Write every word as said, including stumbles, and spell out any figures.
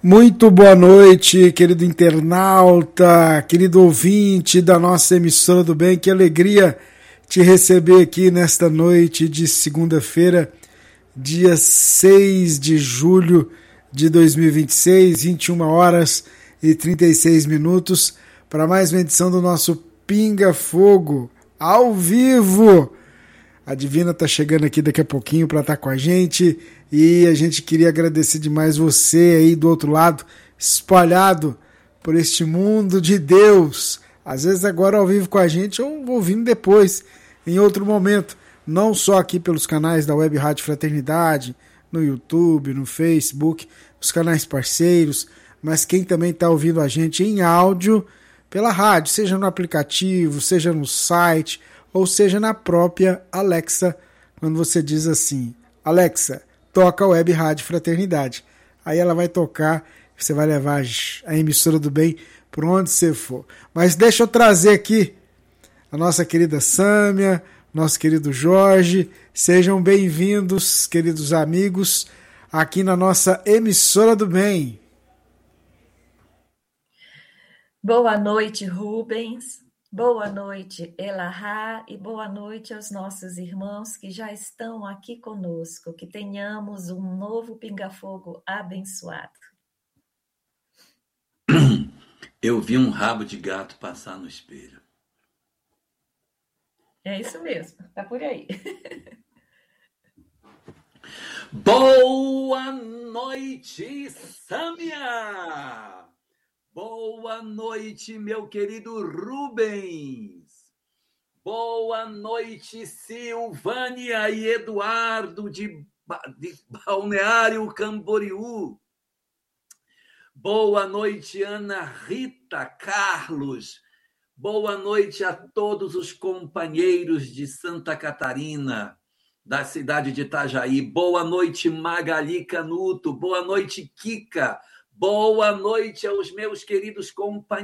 Muito boa noite, querido internauta, querido ouvinte da nossa emissora do bem. Que alegria te receber aqui nesta noite de segunda-feira, dia seis de julho de dois mil e vinte e seis, vinte e uma horas e trinta e seis minutos, para mais uma edição do nosso Pinga Fogo, ao vivo. A Divina está chegando aqui daqui a pouquinho para estar com a gente e a gente queria agradecer demais você aí do outro lado, espalhado por este mundo de Deus. Às vezes agora ao vivo com a gente ou ouvindo depois, em outro momento. Não só aqui pelos canais da Web Rádio Fraternidade, no YouTube, no Facebook, os canais parceiros, mas quem também está ouvindo a gente em áudio pela rádio, seja no aplicativo, seja no site, ou seja na própria Alexa, quando você diz assim: Alexa, toca a Web Rádio Fraternidade. Aí ela vai tocar, você vai levar a emissora do bem por onde você for. Mas deixa eu trazer aqui a nossa querida Sâmia, nosso querido Jorge. Sejam bem-vindos, queridos amigos, aqui na nossa emissora do bem. Boa noite, Rubens. Boa noite, Elahá, e boa noite aos nossos irmãos que já estão aqui conosco. Que tenhamos um novo Pinga-Fogo abençoado. Eu vi um rabo de gato passar no espelho. É isso mesmo, tá por aí. Boa noite, Sâmia! Boa noite, meu querido Rubens. Boa noite, Silvânia e Eduardo de, de Balneário Camboriú. Boa noite, Ana Rita, Carlos. Boa noite a todos os companheiros de Santa Catarina, da cidade de Itajaí. Boa noite, Magali Canuto. Boa noite, Kika. Boa noite aos meus queridos companheiros